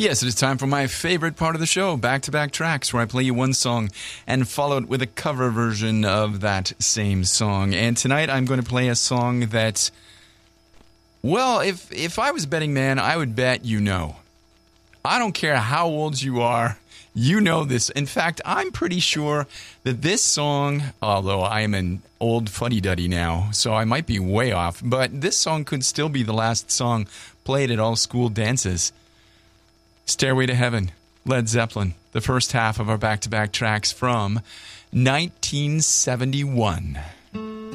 Yes, it is time for my favorite part of the show, back-to-back tracks, where I play you one song and follow it with a cover version of that same song. And tonight I'm going to play a song that, well, if I was a betting man, I would bet you know. I don't care how old you are, you know this. In fact, I'm pretty sure that this song, although I am an old fuddy-duddy now, so I might be way off, but this song could still be the last song played at all school dances. Stairway to Heaven, Led Zeppelin, the first half of our back-to-back tracks from 1971.